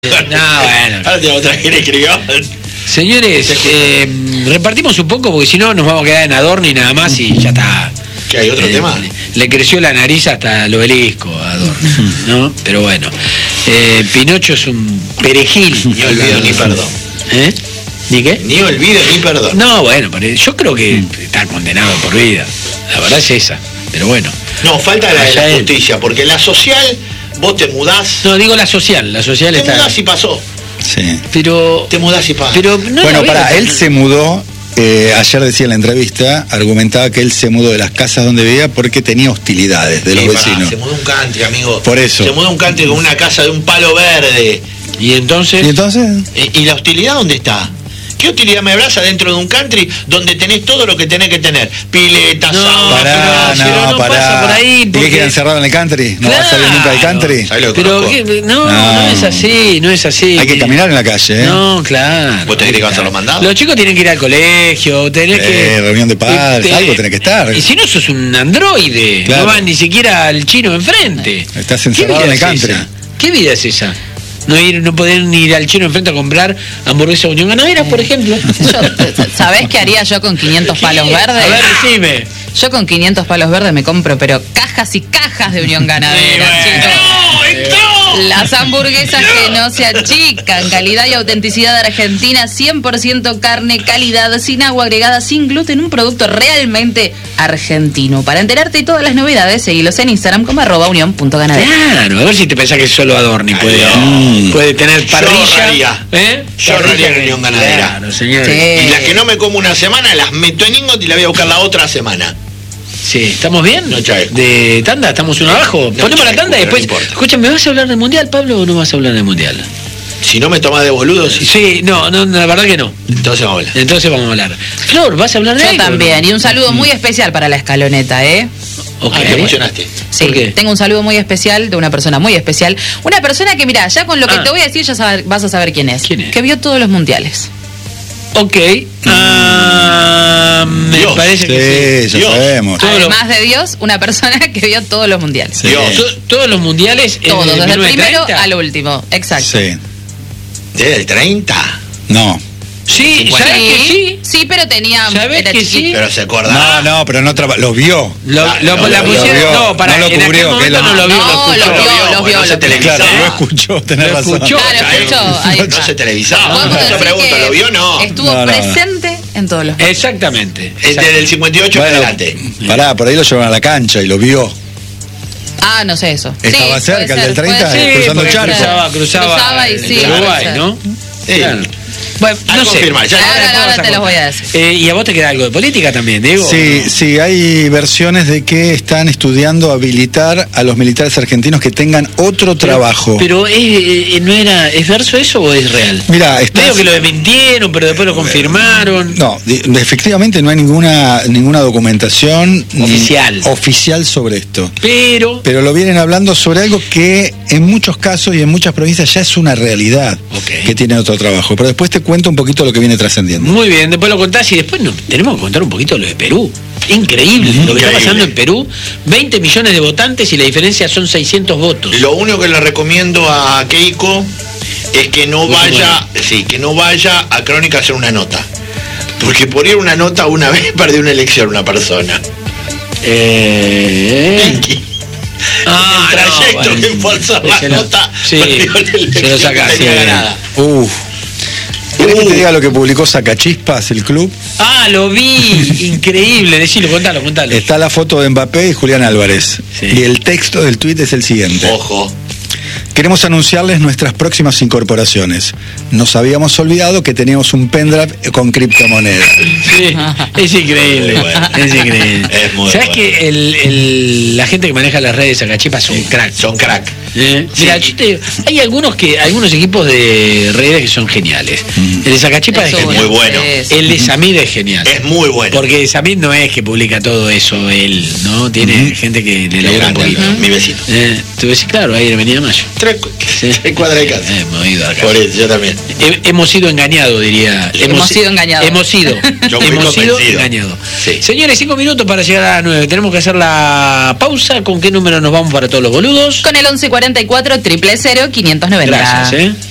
bueno. Ahora tenemos otra que le escribió. Señores, repartimos un poco porque si no nos vamos a quedar en Adorno y nada más y ya está. ¿Que hay otro tema? Le creció la nariz hasta el obelisco a Adorno, ¿no? Pero bueno, Pinocho es un perejil. Ni olvido ni perdón. ¿Ni qué? Ni olvido ni perdón. No, bueno, yo creo que está condenado por vida. La verdad es esa. Pero bueno. No, falta la de la justicia, porque la social, vos te mudás. No, digo la social Te está. mudás y pasó. Sí. Pero. Te mudás y pasó. Pero no bueno, para él se mudó. Ayer decía en la entrevista, argumentaba que él se mudó de las casas donde vivía porque tenía hostilidades de los vecinos. Se mudó un country, amigo. Por eso. Se mudó un country con una casa de un palo verde. ¿Y entonces? ¿Y la hostilidad dónde está? ¿Qué utilidad me abraza dentro de un country donde tenés todo lo que tenés que tener? Piletas, sauna. No pasa por ahí. ¿Porque queda encerrado en el country? ¿No va a salir nunca del country? Pero no es así, no es así. Hay que caminar en la calle, ¿eh? No, claro. ¿Vos tenés que hacer los mandados? Los chicos tienen que ir al colegio, tenés que... reunión de padres, algo tenés que estar. Y si no, sos un androide. Claro. No van ni siquiera al chino enfrente. Estás encerrado en el country. ¿Qué vida es esa? No poder ni ir al chino enfrente a comprar hamburguesa Unión Ganadera, por ejemplo. ¿Sabés qué haría yo con 500 palos verdes? A ver, decime. Yo con 500 palos verdes me compro, pero cajas y cajas de Unión Ganadera, chicos. Las hamburguesas que no se achican, calidad y autenticidad argentina, 100% carne, calidad, sin agua agregada, sin gluten, un producto realmente argentino. Para enterarte de todas las novedades, seguilos en Instagram como @unión.ganadera. Claro, a ver si te pensás que solo Adorni puede tener parrilla. Yo ahorraría en Unión Ganadera. Claro, señores. Sí. Y las que no me como una semana, las meto en Ingot y la voy a buscar la otra semana. Sí, ¿estamos bien? No, Chaveco. ¿De tanda? ¿Estamos uno abajo? No, Ponemos la tanda y después... no importa. Escúchame, ¿vas a hablar del Mundial, Pablo, o no vas a hablar del Mundial? Si no me tomás de boludo, sí. Sí, no, la verdad que no. Entonces vamos a hablar. Entonces vamos a hablar. Flor, ¿vas a hablar de Yo algo, también, no? y un saludo muy especial para la escaloneta, Okay. Te emocionaste. Sí, ¿Por qué? tengo un saludo muy especial de una persona muy especial. Una persona que, mira, ya con lo que te voy a decir ya vas a saber quién es. ¿Quién es? Que vio todos los mundiales. Ok. Me Dios. parece que Sí, ya Dios. sabemos. Todo Además de Dios, una persona que vio todos los mundiales. Sí. Dios. todos los mundiales... Todos, desde el 1930. primero al último. Exacto. Sí. ¿Desde el 30? No. Sí, ¿sabes que sí? Sí, pero tenía... ¿Sabés era que chiquito. sí? Pero se acordaba. No, pero no los vio. La pusieron... vio. No, para No lo en cubrió, aquel que momento lo- no lo vio. No, los vio. No se televisaba. Claro, lo escuchó, tenés Lo razón. escuchó. Claro, escuchó. Ahí No está. se televisaba. Podemos Yo decir pregunto, que ¿lo vio? No. Estuvo No. presente en todos los... Exactamente. Desde el 58 en Bueno, adelante. pará, por ahí lo llevaron a la cancha y lo vio. Ah, no sé eso. Estaba Sí, cerca, puede el del ser, 30, puede ser. cruzando el porque charco. Cruzaba y sí, Uruguay, puede ser. ¿no? Sí. Claro. Bueno, A no sé. confirmar, ya Ahora te los voy a decir. ¿Y a vos te queda algo de política también, Diego? Sí, hay versiones de que están estudiando habilitar a los militares argentinos que tengan otro trabajo. Pero ¿es verso eso o es real? Mira, Medio que lo desmintieron, pero después lo confirmaron. No, efectivamente no hay ninguna documentación oficial sobre esto. Pero lo vienen hablando sobre algo que en muchos casos y en muchas provincias ya es una realidad, que tienen otro trabajo. Pero después te cuento un poquito lo que viene trascendiendo. Muy bien, después lo contás y después tenemos que contar un poquito lo de Perú. Increíble lo que está pasando en Perú. 20 millones de votantes y la diferencia son 600 votos. Lo único que le recomiendo a Keiko es que no vaya a Crónica a hacer una nota. Porque por ir una nota una vez perdió una elección una persona. Pinky. El trayecto que fue a hacer la nota perdió la elección, se lo saca, no tenía ganada. ¿Querés que te diga lo que publicó Sacachispas, el club? Ah, lo vi, increíble, decilo, contalo. Está la foto de Mbappé y Julián Álvarez. Sí. Y el texto del tuit es el siguiente. Ojo. Queremos anunciarles nuestras próximas incorporaciones. Nos habíamos olvidado que teníamos un pendrive con criptomonedas. Sí, es increíble. Es increíble. Es muy ¿Sabes bueno. que la gente que maneja las redes Sacachispas son crack? Son crack. Mira, hay algunos equipos de redes que son geniales. El de Sacachispas es genial. Muy bueno. El de Samid es genial. Es muy bueno. Porque Samid no es que publica todo eso él, ¿no? Tiene gente que le labura un poquito. Mi vecino. Tú decís, claro, ahí venía Mayo. 3 cuadras de casa. Hemos ido acá. Por eso, yo también. Hemos sido engañados, diría. Hemos sido engañados. Hemos sido. Yo fui Hemos sido convencido. engañados. Sí. Señores, 5 minutos para llegar a las 9. Tenemos que hacer la pausa. ¿Con qué número nos vamos para todos los boludos? Con el 1144 000 590. Gracias,